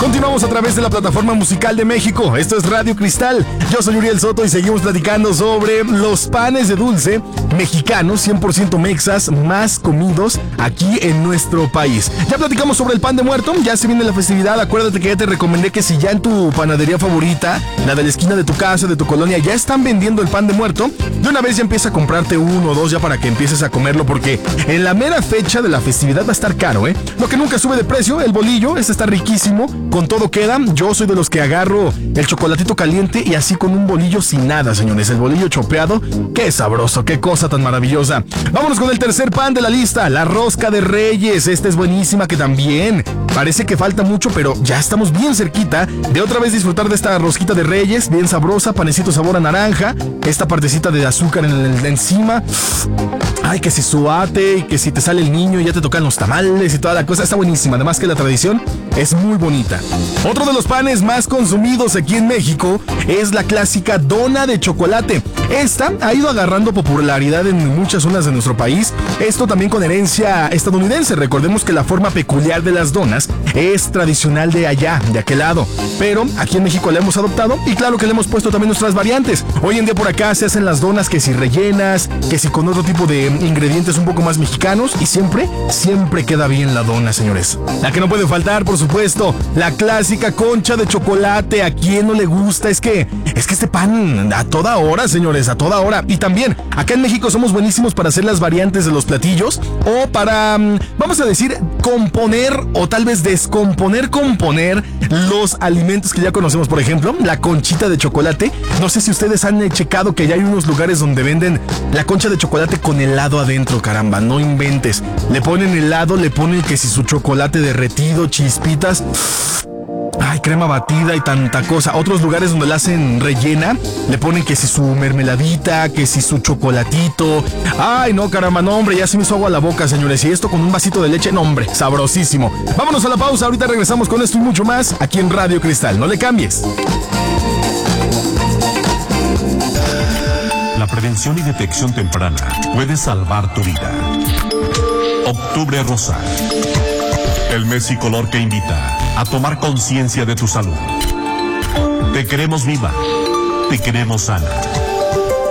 Continuamos a través de la plataforma musical de México. Esto es Radio Cristal. Yo soy Uriel Soto y seguimos platicando sobre los panes de dulce mexicanos, 100% mexas, más comidos aquí en nuestro país. Ya platicamos sobre el pan de muerto, ya se viene la festividad. Acuérdate que ya te recomendé que si ya en tu panadería favorita, la de la esquina de tu casa, de tu colonia, ya están vendiendo el pan de muerto, de una vez ya empieza a comprarte uno o dos ya para que empieces a comerlo, porque en la mera fecha de la festividad va a estar caro, ¿eh? Lo que nunca sube de precio, el bolillo, este está riquísimo, con todo queda. Yo soy de los que agarro el chocolatito caliente y así con un bolillo sin nada, señores. El bolillo chopeado, qué sabroso, qué cosa tan maravillosa. Vámonos con el tercer pan de la lista, la rosca de Reyes. Esta es buenísima, que también parece que falta mucho, pero ya estamos bien cerquita de otra vez disfrutar de esta rosquita de Reyes, bien sabrosa, panecito sabor a naranja, esta partecita de azúcar encima. Ay, que si su ate, y que si te sale el niño y ya te tocan los tamales y toda la cosa, está buenísima. Además que la tradición es muy bonita. Otro de los panes más consumidos aquí en México es la clásica dona de chocolate. Esta ha ido agarrando popularidad en muchas zonas de nuestro país. Esto también con herencia estadounidense. Recordemos que la forma peculiar de las donas es tradicional de allá, de aquel lado. Pero aquí en México la hemos adoptado y claro que le hemos puesto también nuestras variantes. Hoy en día por acá se hacen las donas que si rellenas, que si con otro tipo de ingredientes un poco más mexicanos y siempre queda bien la dona, señores. La que no puede faltar, por supuesto, la clásica concha de chocolate. ¿A quién no le gusta? Es que este pan a toda hora, señores, a toda hora. Y también, acá en México somos buenísimos para hacer las variantes de los platillos o para, vamos a decir, componer o tal vez componer los alimentos que ya conocemos. Por ejemplo, la conchita de chocolate. No sé si ustedes han checado que ya hay unos lugares donde venden la concha de chocolate con helado adentro, caramba, no inventes. Le ponen helado, le ponen que si su chocolate derretido, chispitas, ay, crema batida y tanta cosa. Otros lugares donde la hacen rellena, le ponen que si su mermeladita, que si su chocolatito. Ay, no, caramba, no, hombre, ya se me hizo agua a la boca, señores. Y esto con un vasito de leche, no, hombre, sabrosísimo. Vámonos a la pausa, ahorita regresamos con esto y mucho más aquí en Radio Cristal. No le cambies. La prevención y detección temprana puede salvar tu vida. Octubre Rosa. El mes y color que invita a tomar conciencia de tu salud. Te queremos viva, te queremos sana.